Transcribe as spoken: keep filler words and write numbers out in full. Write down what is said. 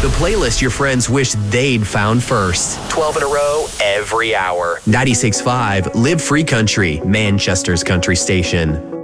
The playlist your friends wish they'd found first. twelve in a row, every hour. ninety-six point five Live Free Country, Manchester's country station.